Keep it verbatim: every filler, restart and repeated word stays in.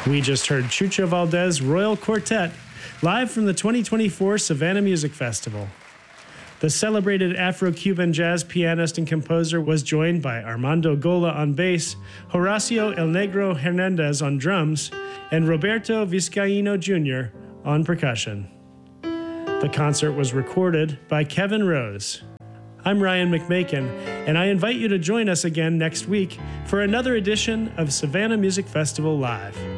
We just heard Chucho Valdez Royal Quartet, live from the twenty twenty-four Savannah Music Festival. The celebrated Afro-Cuban jazz pianist and composer was joined by Armando Gola on bass, Horacio El Negro Hernandez on drums, and Roberto Vizcaíno Junior on percussion. The concert was recorded by Kevin Rose. I'm Ryan McMakin, and I invite you to join us again next week for another edition of Savannah Music Festival Live.